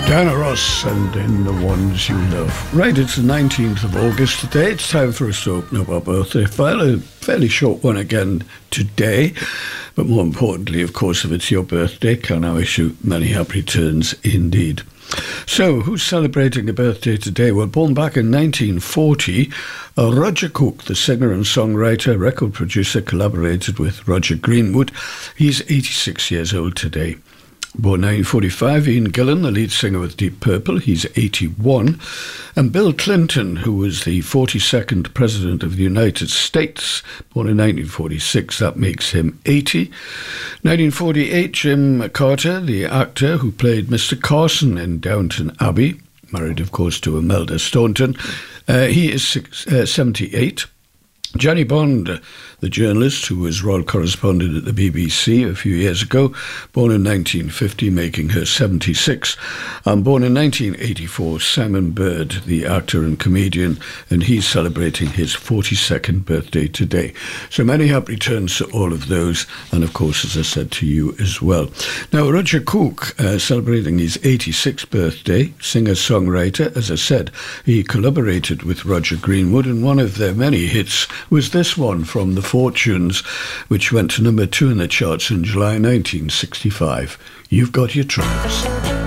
Diana Ross and In the Ones You Love. Right, it's the 19th of August today. It's time for us to open up our birthday file. A fairly short one again today. But more importantly, of course, if it's your birthday, can I wish you many happy returns indeed. So, who's celebrating a birthday today? Well, born back in 1940, Roger Cook, the singer and songwriter, record producer, collaborated with Roger Greenwood. He's 86 years old today. Born 1945, Ian Gillan, the lead singer with Deep Purple, he's 81. And Bill Clinton, who was the 42nd President of the United States, born in 1946, that makes him 80. 1948, Jim Carter, the actor who played Mr. Carson in Downton Abbey, married, of course, to Imelda Staunton, he is 78. Johnny Bond, the journalist who was royal correspondent at the BBC a few years ago, born in 1950, making her 76. And born in 1984, Simon Bird, the actor and comedian, and he's celebrating his 42nd birthday today. So many happy returns to all of those, and of course, as I said, to you as well. Now, Roger Cook, celebrating his 86th birthday, singer-songwriter, as I said, he collaborated with Roger Greenwood, and one of their many hits was this one from The Fortunes, which went to number 2 in the charts in July 1965. You've Got Your Troubles.